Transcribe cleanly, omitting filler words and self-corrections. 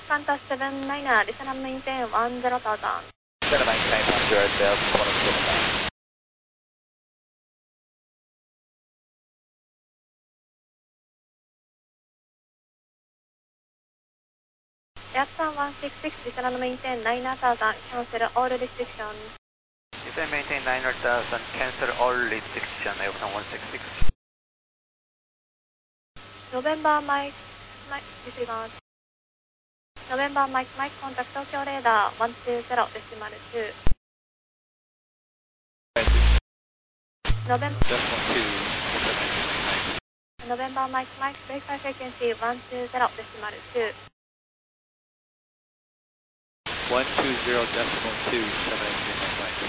Qantas 79, descend maintain 10,000. 7 maintain 10,000, Qantas 79. Airplan 166, descend maintain 9,000, cancel all restrictions. Descend maintain 9,000, cancel all restriction, Airplan 166. November Mike, disregard. November Mike, contact Tokyo radar 120, decimal 2. November Mike, verify frequency 120, decimal 2. 120.2, 783.